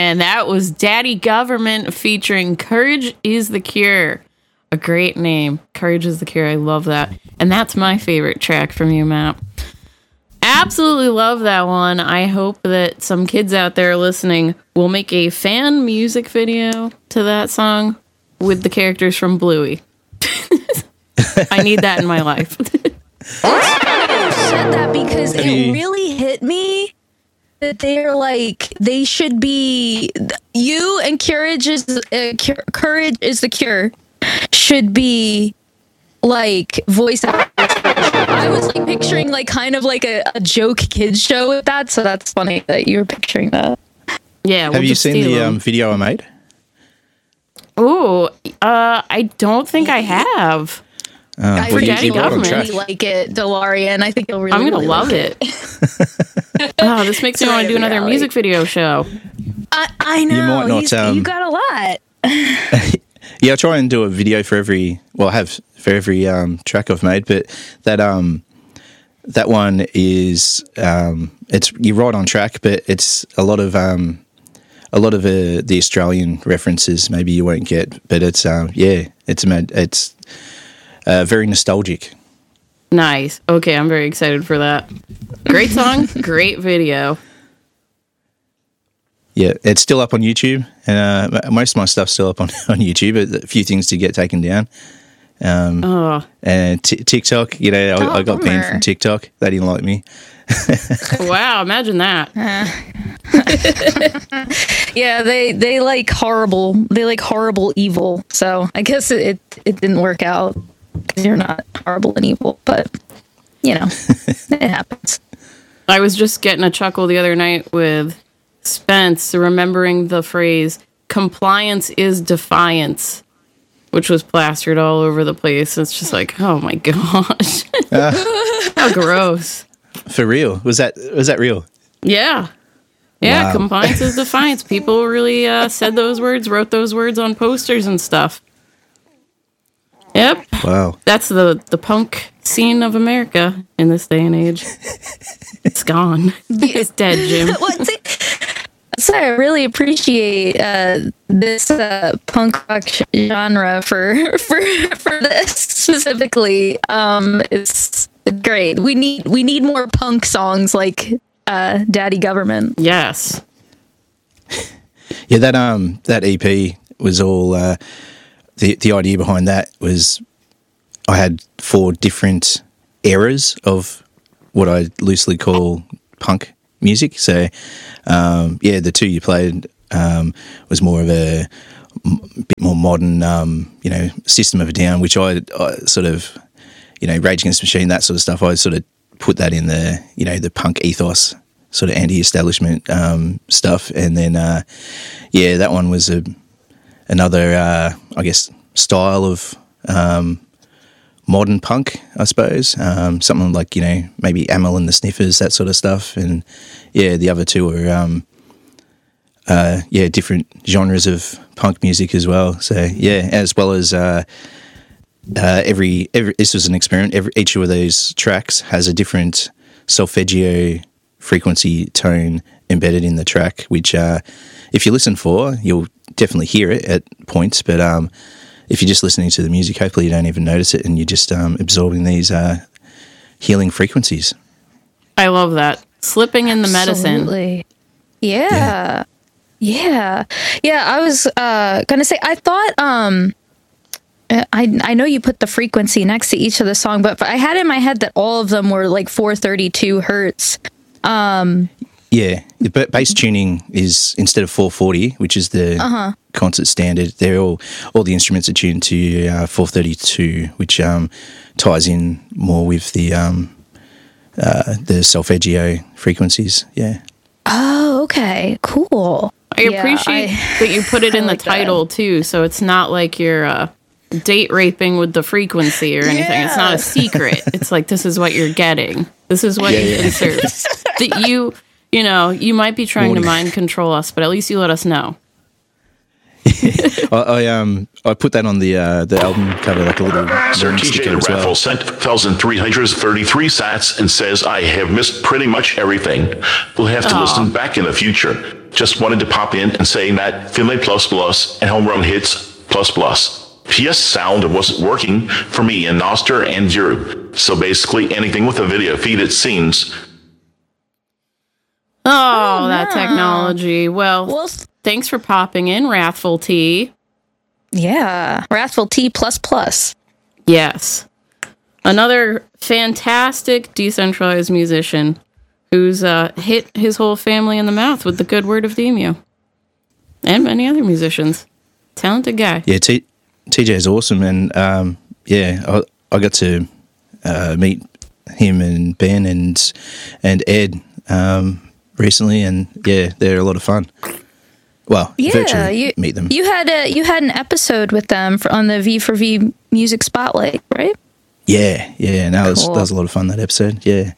And that was Daddy Government featuring Courage is the Cure. A great name. Courage is the Cure. I love that. And that's my favorite track from you, Matt. Absolutely love that one. I hope that some kids out there listening will make a fan music video to that song with the characters from Bluey. I need that in my life. I said that because it really hit me that they're like, they should be, you and Courage is the Cure should be like voice actors. I was like picturing like kind of like a joke kids show with that, so that's funny that you were picturing that. Yeah. Have you seen the video I made? Oh, I don't think I have. I for Daddy Government. really like it, DeLorean. I think you'll really. I'm gonna really love like it. Oh, this makes me want to do another music video show. I know. You might not. You got a lot. Yeah, I try and do a video for every. Well, I have for every track I've made, but that one is you're right on track, but it's a lot of the Australian references maybe you won't get, but it's it's very nostalgic. Nice. Okay, I'm very excited for that. Great song, great video. Yeah, it's still up on YouTube, and most of my stuff's still up on YouTube. A few things to get taken down. And TikTok, you know, I got banned from TikTok. They didn't like me. Wow, imagine that. Yeah, they like horrible. They like horrible evil. So I guess it didn't work out because you're not horrible and evil. But you know, it happens. I was just getting a chuckle the other night with Spence, remembering the phrase "compliance is defiance," which was plastered all over the place. It's just like, oh my gosh, how gross. For real? Was that real? Yeah. Wow. Compliance is defiance. People really said those words, wrote those words on posters and stuff. Yep. Wow. That's the punk scene of America in this day and age. It's gone. It's dead, Jim. So I really appreciate this punk rock genre for this specifically. It's great. We need more punk songs like Daddy Government. Yes. Yeah, that EP was all the idea behind that was I had 4 different eras of what I loosely call punk music. So the 2 you played was more of a bit more modern, System of a Down, which I sort of, Rage Against the Machine, that sort of stuff. I sort of put that in the punk ethos, sort of anti-establishment stuff. And then, that one was another, I guess, style of modern punk, I suppose. Something like, maybe Amyl and the Sniffers, that sort of stuff. And, the other 2 were, different genres of punk music as well. So, as well as every this was an experiment. Each of those tracks has a different solfeggio frequency tone embedded in the track, which if you listen for, you'll definitely hear it at points, but if you're just listening to the music, hopefully you don't even notice it and you're just absorbing these healing frequencies. I love that. Slipping in the medicine. Absolutely. Yeah. I was gonna say, I thought I know you put the frequency next to each of the song, but I had in my head that all of them were like 432 hertz. Yeah, the bass tuning is, instead of 440, which is the concert standard, they're all the instruments are tuned to 432, which ties in more with the solfeggio frequencies. Yeah. Oh, okay, cool. I appreciate that you put it in the title too, so it's not like you're date raping with the frequency or anything. Yeah. It's not a secret. It's like, this is what you're getting. This is what you deserve. That you might be trying to mind control us, but at least you let us know. I put that on the album cover, like a little Sir TJ sticker the as well. Raffle sent 1,333 sats and says, I have missed pretty much everything. We'll have to listen back in the future. Just wanted to pop in and say that Finlay ++ and Home Run Hits ++. PS sound wasn't working for me in Nostr and Zero. So basically anything with a video feed, it seems. Oh, that technology. Well, thanks for popping in, Wrathful T. Yeah, Wrathful T++. Yes. Another fantastic decentralized musician who's hit his whole family in the mouth with the good word of the emu. And many other musicians. Talented guy. Yeah, TJ is awesome, and I got to meet him and Ben and Ed recently, and yeah, they're a lot of fun. Well, virtually meet them. You had an episode with them on the V4V Music Spotlight, right? Yeah, and that was a lot of fun, that episode. Yeah.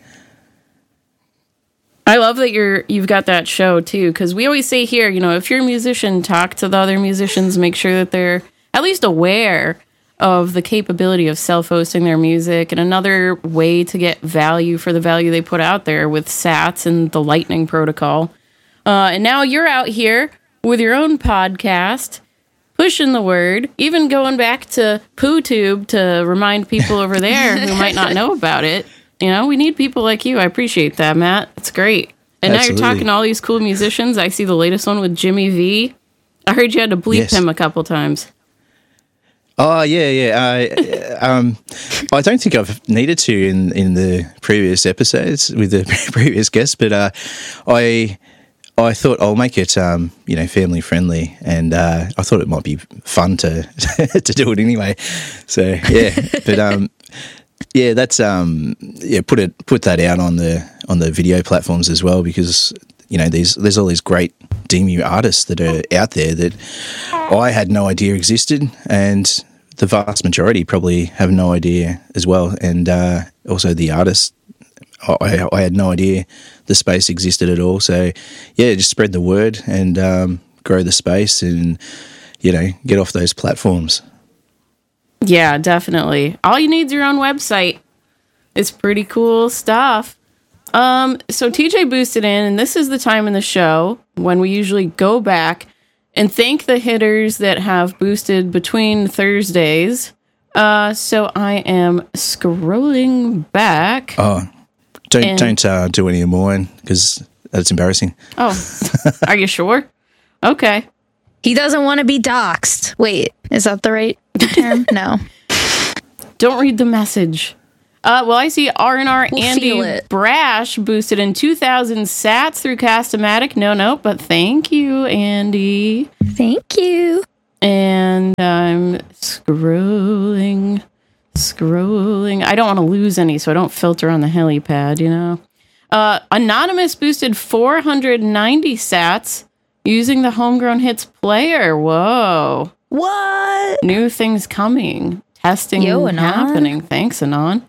I love that you've got that show too, because we always say here, if you're a musician, talk to the other musicians, make sure that they're at least aware of the capability of self-hosting their music, and another way to get value for the value they put out there with Sats and the Lightning Protocol. And now you're out here with your own podcast, pushing the word, even going back to PooTube to remind people over there who might not know about it. We need people like you. I appreciate that, Matt. It's great. And Absolutely. Now you're talking to all these cool musicians. I see the latest one with Jimmy V. I heard you had to bleep him a couple times. Oh, yeah. I don't think I've needed to in the previous episodes with the previous guests, but I thought I'll make it, family friendly, and I thought it might be fun to to do it anyway. So yeah, but that's put that out on the video platforms as well, because there's all these great DEMU artists that are out there that I had no idea existed, and the vast majority probably have no idea as well, and also the artists. I had no idea the space existed at all. So, yeah, just spread the word and grow the space and, get off those platforms. Yeah, definitely. All you need is your own website. It's pretty cool stuff. So TJ boosted in, and this is the time in the show when we usually go back and thank the hitters that have boosted between Thursdays. So I am scrolling back. Oh, don't do any more, because that's embarrassing. Oh, are you sure? Okay. He doesn't want to be doxxed. Wait, is that the right term? No. Don't read the message. Well, I see R&R Andy Brash boosted in 2,000 sats through Cast-O-Matic. No, but thank you, Andy. Thank you. And I'm scrolling. I don't want to lose any, so I don't filter on the helipad, Anonymous boosted 490 sats using the Homegrown Hits player. Whoa. What? New things coming. Testing happening. Thanks, Anon.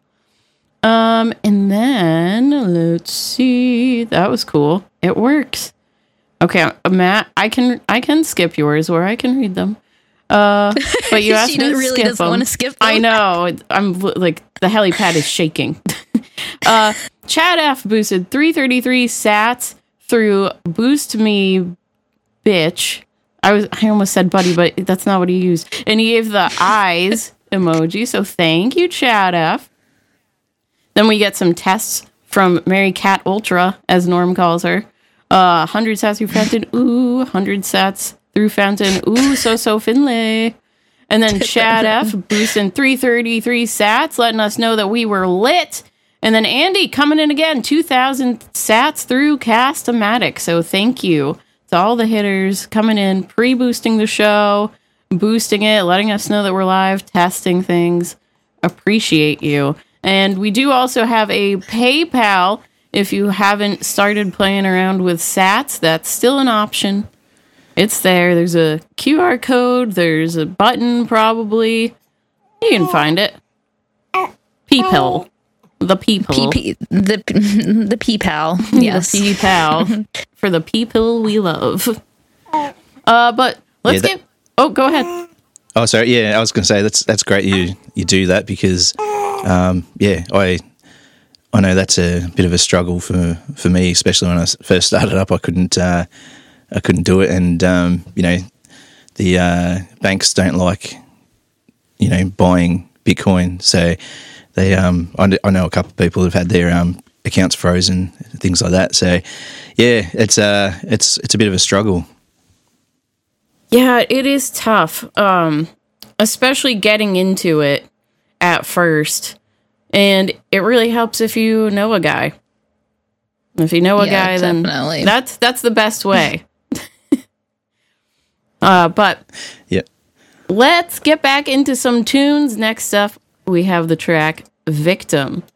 And then, let's see. That was cool. It works. Okay, Matt, I can skip yours, or I can read them. But you asked me to really skip doesn't them. want to skip them. I know. I'm like, the helipad is shaking. Chad F boosted 333 sats through Boost Me Bitch. I almost said buddy, but that's not what he used. And he gave the eyes emoji. So thank you, Chad F. Then we get some tests from Mary Cat Ultra, as Norm calls her. 100 sats through Fountain. Ooh, 100 sats through Fountain. Ooh, so Finlay. And then Chad F boosting 333 sats, letting us know that we were lit. And then Andy coming in again, 2,000 sats through Cast-O-Matic. So thank you to all the hitters coming in, pre-boosting the show, boosting it, letting us know that we're live, testing things. Appreciate you. And we do also have a PayPal. If you haven't started playing around with sats, that's still an option. It's there. There's a QR code. There's a button, probably. You can find it. People. The people. The P-Pal. Yes. The P-Pal. For the people we love. But let's get... Oh, go ahead. Oh, sorry. Yeah, I was going to say that's great. You do that because, yeah, I know that's a bit of a struggle for me, especially when I first started up. I couldn't do it, and the banks don't like buying Bitcoin, so they I know a couple of people who've had their accounts frozen, things like that. So yeah, it's a bit of a struggle. Yeah, it is tough, especially getting into it at first. And it really helps if you know a guy. If you know a guy, definitely. Then that's the best way. But yeah, let's get back into some tunes. Next up, we have the track "Victim."